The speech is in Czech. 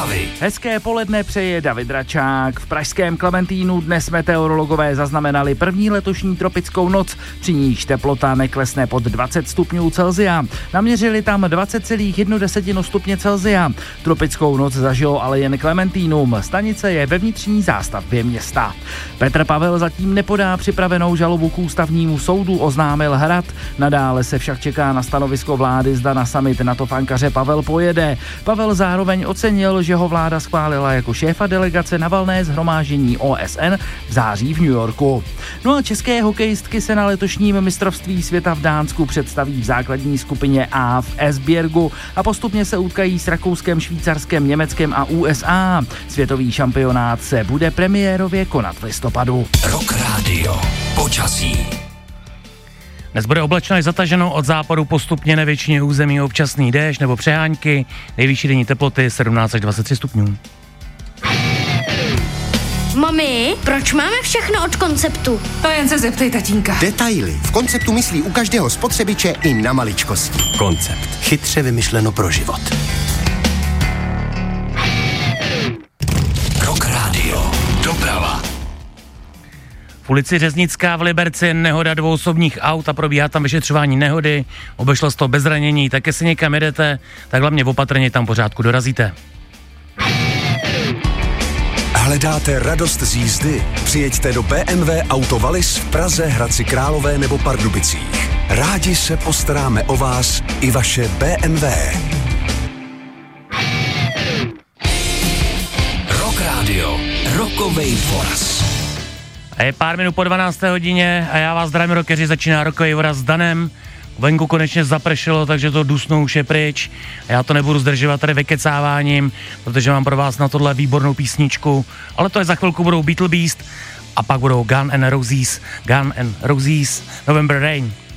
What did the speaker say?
zprávy. Hezké poledne přeje David Račák. V pražském Klementínu dnes meteorologové zaznamenali první letošní tropickou noc, při níž teplota neklesne pod 20 stupňů Celsia. Naměřili tam 20,1 stupně Celsia. Tropickou noc zažilo ale jen Klementínum. Stanice je ve vnitřní zástavbě města. Petr Pavel zatím nepodá připravenou žalobu k ústavnímu soudu, oznámil Hrad. Nadále se však čeká na stanovisko vlády, zda na summit NATO v Ankaře Pavel pojede. Pavel zároveň ocenil, že ho vláda schválila jako šéfa delegace na valné shromáždění OSN v září v New Yorku. No a české hokejistky se na letošním mistrovství světa v Dánsku představí v základní skupině A v Esbjergu a postupně se utkají s Rakouskem, Švýcarskem, Německem a USA. Světový šampionát se bude premiérově konat v listopadu. Rock Radio. Počasí. Dnes bude oblačno až zataženo, od západu postupně na většině území občasný déšť nebo přehánky, nejvyšší denní teploty 17 až 23 stupňů. Mami, proč máme všechno od Konceptu? To jen se zeptej tatínka. Detaily. V Konceptu myslí u každého spotřebiče i na maličkosti. Koncept. Chytře vymyšleno pro život. Rock Radio. Doprava. V ulici Řeznická v Liberci nehoda dvou osobních aut a probíhá tam vyšetřování nehody. Obešlo se to bez zranění, tak jestli někam jedete, tak hlavně opatrně tam pořádku dorazíte. Hledáte radost z jízdy? Přijeďte do BMW Auto Wallis v Praze, Hradci Králové nebo Pardubicích. Rádi se postaráme o vás i vaše BMW. Rock Radio. Rockovej voraz. A je pár minut po 12. hodině a já vás zdravím, rockeři, začíná Rockovej voraz s Danem. Venku konečně zapršelo, takže to dusno už je pryč. A já to nebudu zdržovat tady vykecáváním, protože mám pro vás na tohle výbornou písničku. Ale to je za chvilku budou Beatle Beast a pak budou Gun and Roses, November Rain.